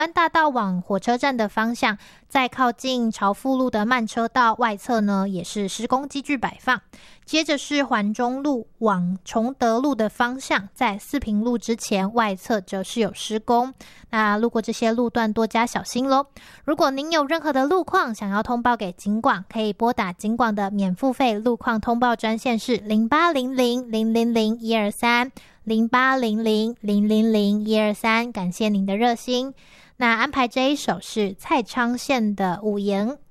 湾大道往火车站的方向，在靠近朝富路的慢车道外侧呢，也是施工机具摆放。接着是环中路往崇德路的方向，在四平路之前外侧则是有施工。那路过这些路段多加小心咯。如果您有任何的路况想要通报给警广，可以拨打警广的免付费路况通报专线是0800-000-123，0800-000-123，感谢您的热心。那安排这一首是蔡昌宪的《五言》。